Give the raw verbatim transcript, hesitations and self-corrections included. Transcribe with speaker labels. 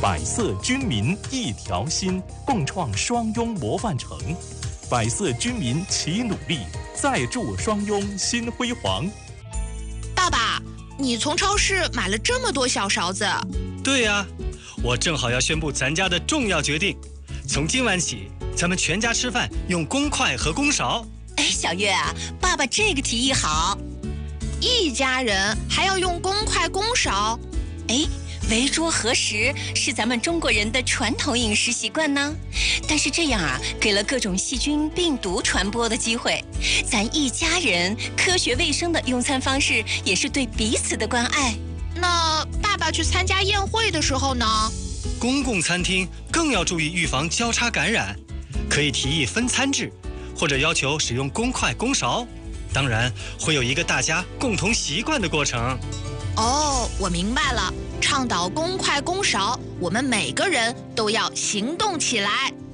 Speaker 1: 百色军民一条心，共创双拥模范城。百色军民齐努力，再铸双拥新辉煌。
Speaker 2: 爸爸，你从超市买了这么多小勺子？
Speaker 3: 对呀、啊，我正好要宣布咱家的重要决定，从今晚起，咱们全家吃饭用公筷和公勺。
Speaker 4: 哎，小月啊，爸爸这个提议好。
Speaker 2: 一家人还要用公筷公勺？
Speaker 4: 哎，围桌合食是咱们中国人的传统饮食习惯呢。但是这样啊，给了各种细菌、病毒传播的机会。咱一家人科学卫生的用餐方式，也是对彼此的关爱。
Speaker 2: 那爸爸去参加宴会的时候呢？
Speaker 3: 公共餐厅更要注意预防交叉感染，可以提议分餐制，或者要求使用公筷公勺。当然，会有一个大家共同习惯的过程。
Speaker 2: 哦，我明白了，倡导公筷公勺，我们每个人都要行动起来。